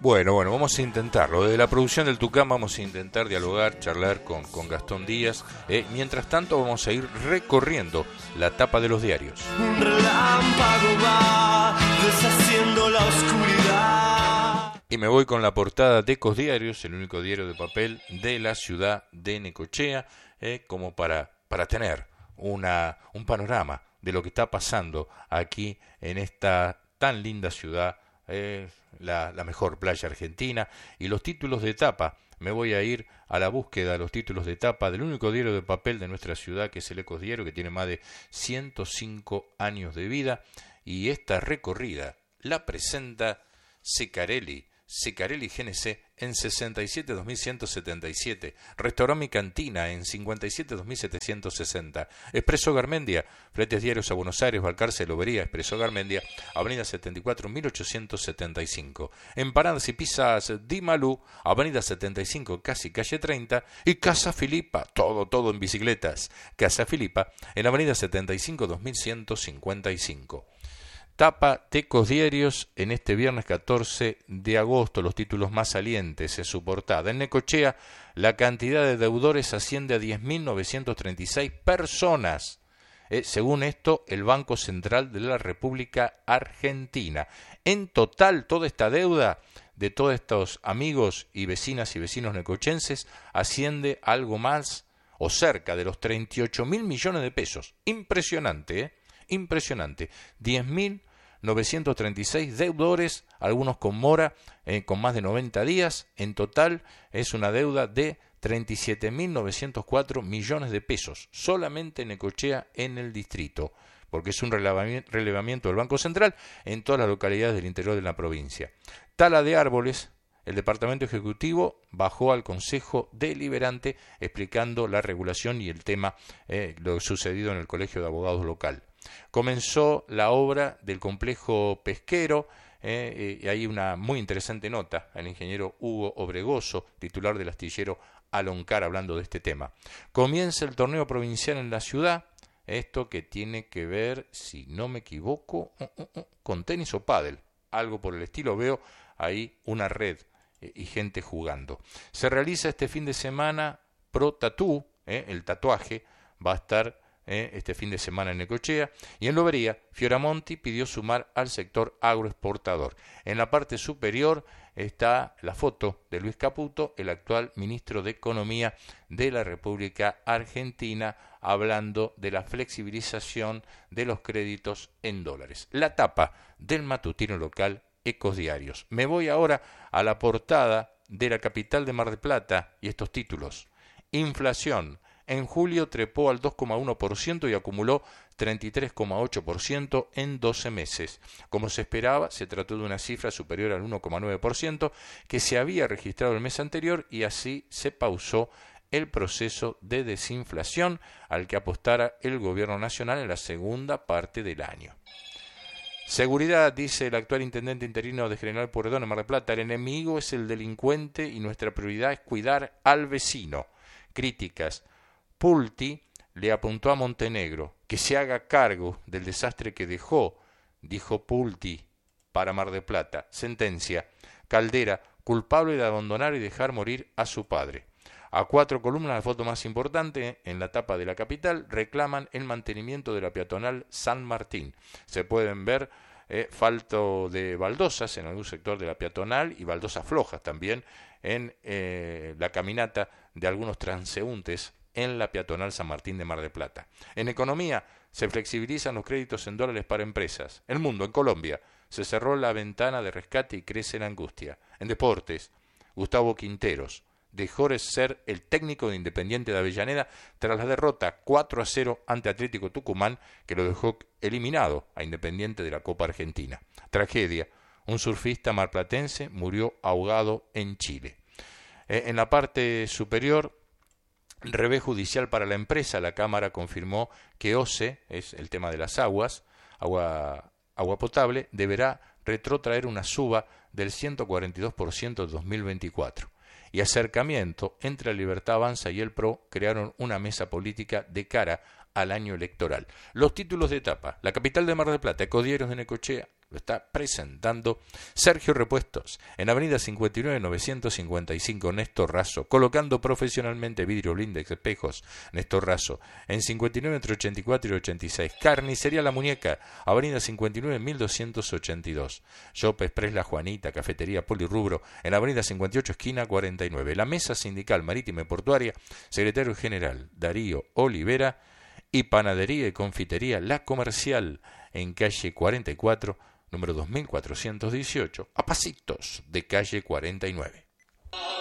Bueno, vamos a intentarlo. Desde la producción del Tucán vamos a intentar dialogar, charlar con Gastón Díaz. Mientras tanto vamos a ir recorriendo la tapa de los diarios. Un relámpago va deshaciendo la oscuridad. Y me voy con la portada de Ecos Diarios, el único diario de papel de la ciudad de Necochea, como para tener un panorama de lo que está pasando aquí en esta tan linda ciudad, la mejor playa argentina. Y los títulos de tapa, me voy a ir a la búsqueda de los títulos de tapa del único diario de papel de nuestra ciudad, que es el Ecos Diario, que tiene más de 105 años de vida, y esta recorrida la presenta Secarelli GNC en 67.2177, Restaurant Mi Cantina en 57.2760, Expreso Garmendia, fletes diarios a Buenos Aires, Balcarce, Lobería, Expreso Garmendia, Avenida 74.1875, Empanadas y Pizzas Di Malú, Avenida 75, casi calle 30, y Casa Filipa, todo en bicicletas, Casa Filipa, en Avenida 75, 2155. Tapa de Ecos Diarios en este viernes 14 de agosto, los títulos más salientes en su portada. En Necochea, la cantidad de deudores asciende a 10.936 personas. Según esto, el Banco Central de la República Argentina. En total, toda esta deuda de todos estos amigos y vecinas y vecinos necochenses asciende a algo más o cerca de los 38.000 millones de pesos. Impresionante, impresionante. 10.936 deudores, algunos con mora, con más de 90 días. En total es una deuda de 37.904 millones de pesos, solamente en Necochea, en el distrito, porque es un relevamiento del Banco Central en todas las localidades del interior de la provincia. Tala de árboles. El Departamento Ejecutivo bajó al Consejo Deliberante explicando la regulación y el tema, lo sucedido en el Colegio de Abogados local. Comenzó la obra del complejo pesquero, y hay una muy interesante nota al ingeniero Hugo Obregoso, titular del astillero Aloncar, hablando de este tema. Comienza el torneo provincial en la ciudad, esto que tiene que ver, si no me equivoco, con tenis o pádel, algo por el estilo. Veo ahí una red y gente jugando. Se realiza este fin de semana Pro Tatú, el tatuaje va a estar este fin de semana en Necochea, y en Lobería, Fioramonti pidió sumar al sector agroexportador. En la parte superior está la foto de Luis Caputo, el actual ministro de Economía de la República Argentina, hablando de la flexibilización de los créditos en dólares. La tapa del matutino local Ecos Diarios. Me voy ahora a la portada de la capital de Mar del Plata y estos títulos. Inflación. En julio trepó al 2,1% y acumuló 33,8% en 12 meses. Como se esperaba, se trató de una cifra superior al 1,9% que se había registrado el mes anterior, y así se pausó el proceso de desinflación al que apostara el gobierno nacional en la segunda parte del año. Seguridad, dice el actual intendente interino de General Pueyrredón en Mar del Plata: el enemigo es el delincuente y nuestra prioridad es cuidar al vecino. Críticas. Pulti le apuntó a Montenegro que se haga cargo del desastre que dejó, dijo Pulti para Mar del Plata. Sentencia. Caldera, culpable de abandonar y dejar morir a su padre. A 4 columnas, la foto más importante en la tapa de la capital, reclaman el mantenimiento de la peatonal San Martín. Se pueden ver falto de baldosas en algún sector de la peatonal y baldosas flojas también en la caminata de algunos transeúntes en la peatonal San Martín de Mar del Plata. En economía, se flexibilizan los créditos en dólares para empresas. El Mundo, en Colombia, se cerró la ventana de rescate y crece la angustia. En deportes, Gustavo Quinteros dejó de ser el técnico de Independiente de Avellaneda tras la derrota 4-0 ante Atlético Tucumán, que lo dejó eliminado a Independiente de la Copa Argentina. Tragedia. Un surfista marplatense murió ahogado en Chile. En la parte superior, revés judicial para la empresa. La Cámara confirmó que OCE, es el tema de las aguas, agua potable, deberá retrotraer una suba del 142% de 2024. Y acercamiento entre la Libertad Avanza y el PRO crearon una mesa política de cara al año electoral. Los títulos de etapa. La capital de Mar del Plata, Ecos Diarios de Necochea, lo está presentando Sergio Repuestos, en Avenida 59 955 Néstor Razo, colocando profesionalmente vidrio blindex, espejos, Néstor Razo, en 59 entre 84 y 86, Carnicería La Muñeca, Avenida 59 1282, Shop Express La Juanita, Cafetería Polirrubro, en Avenida 58 esquina 49, la Mesa Sindical Marítima y Portuaria, Secretario General Darío Olivera, y Panadería y Confitería La Comercial, en calle 44, número 2418, a pasitos de calle 49.